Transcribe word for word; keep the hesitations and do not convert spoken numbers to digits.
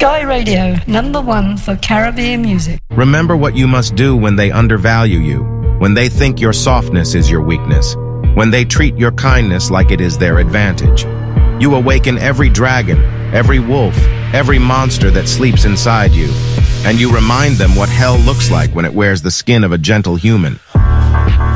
Sky Radio, number one for Caribbean music. Remember what you must do when they undervalue you, when they think your softness is your weakness, when they treat your kindness like it is their advantage. You awaken every dragon, every wolf, every monster that sleeps inside you, and you remind them what hell looks like when it wears the skin of a gentle human.